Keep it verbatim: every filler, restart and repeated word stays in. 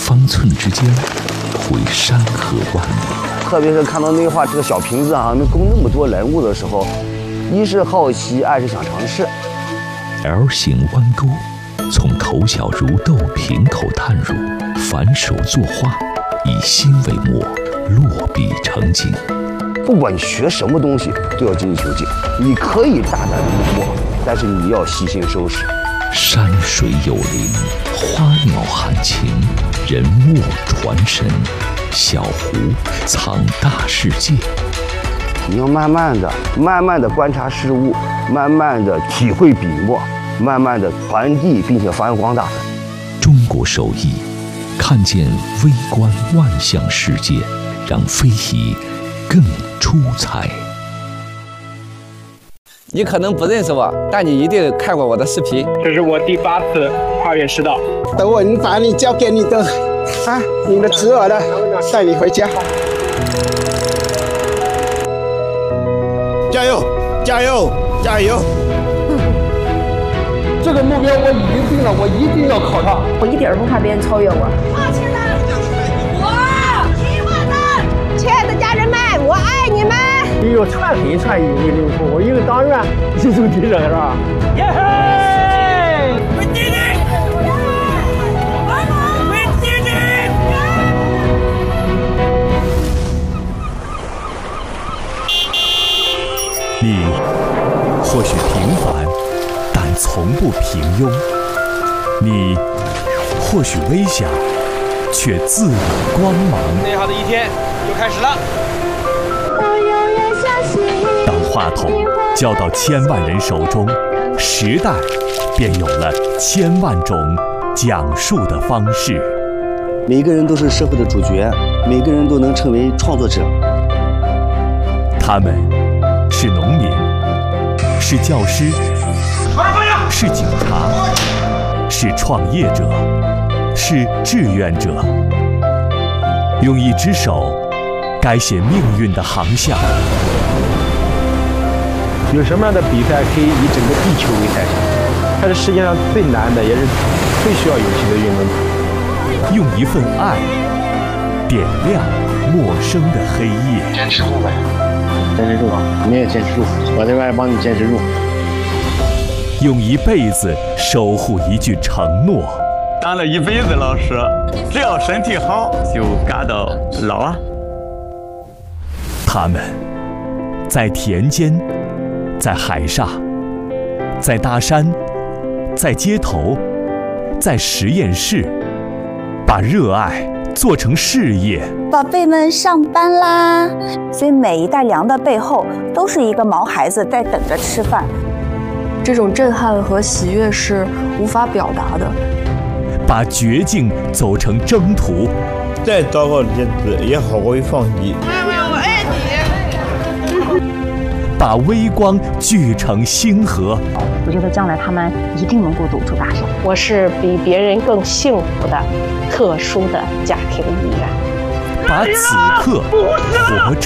方寸之间，会山河万里。 特别是看到那画这个小瓶子啊，能供那么多人物的时候，一是好奇，二是想尝试。 L 型弯钩，从头小如豆瓶口探入，反手作画，以心为墨，落笔成景。 不管你学什么东西，都要精益求精。你可以大胆临摹，但是你要细心收拾。 山水有灵，花鸟含情，人墨传神，小湖藏大世界。 你要慢慢的、慢慢的观察事物，慢慢的体会笔墨，慢慢的传递并且发扬光大。 中国手艺，看见微观万象世界，让非遗更出彩。 你可能不认识我，但你一定看过我的视频。 这是我第八次跨越赤道。 等我把你交给你的啊，你的侄儿了，带你回家。 加油！加油！加油！ 这个目标我已经定了，我一定要考上。 我一点都不怕别人超越我。 放弃了，我希望的，亲爱的家人们，我爱你们。 你有串黑串一为领袖，我一个党员，你就敌人是吧？耶嘿！ 我弟弟，我弟弟。 你或许平凡，但从不平庸；你或许微小，却自有光芒。 美好的一天又开始了。 当话筒交到千万人手中，时代便有了千万种讲述的方式。 每个人都是社会的主角，每个人都能成为创作者。 他们是农民，是教师，是警察，是创业者，是志愿者。用一只手改写命运的航向。 有什么样的比赛可以以整个地球为赛场？它是世界上最难的，也是最需要勇气的运动。 用一份爱点亮陌生的黑夜。 坚持住呗，坚持住啊！你也坚持住，我这边帮你坚持住。 用一辈子守护一句承诺。 当了一辈子老师，只要身体好，就干到老啊。 他们在田间，在海上，在大山，在街头，在实验室，把热爱做成事业。 宝贝们上班啦！所以每一袋粮的背后，都是一个毛孩子在等着吃饭。 这种震撼和喜悦是无法表达的。 把绝境走成征途， 再糟糕的日子也好过于放弃。 妈妈，我爱你。 把微光聚成星河。 我觉得将来他们一定能够走出大山。 我是比别人更幸福的特殊的家庭一员。 把此刻活着。